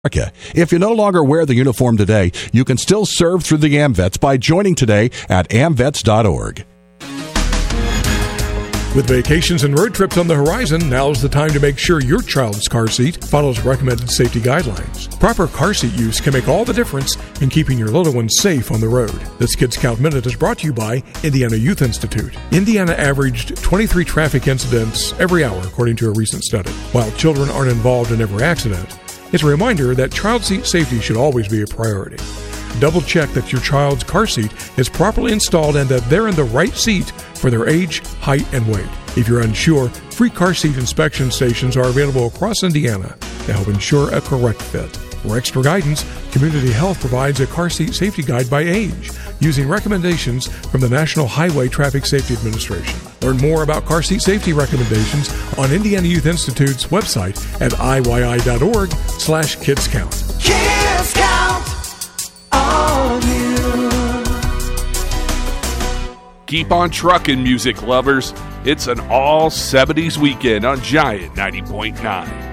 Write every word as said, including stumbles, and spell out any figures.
If you no longer wear the uniform today, you can still serve through the AmVets by joining today at amvets dot org. With vacations and road trips on the horizon, now's the time to make sure your child's car seat follows recommended safety guidelines. Proper car seat use can make all the difference in keeping your little ones safe on the road. This Kids Count Minute is brought to you by Indiana Youth Institute. Indiana averaged twenty-three traffic incidents every hour, according to a recent study. While children aren't involved in every accident, it's a reminder that child seat safety should always be a priority. Double check that your child's car seat is properly installed and that they're in the right seat for their age, height, and weight. If you're unsure, free car seat inspection stations are available across Indiana to help ensure a correct fit. For extra guidance, Community Health provides a car seat safety guide by age, using recommendations from the National Highway Traffic Safety Administration. Learn more about car seat safety recommendations on Indiana Youth Institute's website at I Y I dot org slash kids count. Kids Count on you. Keep on trucking, music lovers. It's an all seventies weekend on Giant ninety point nine.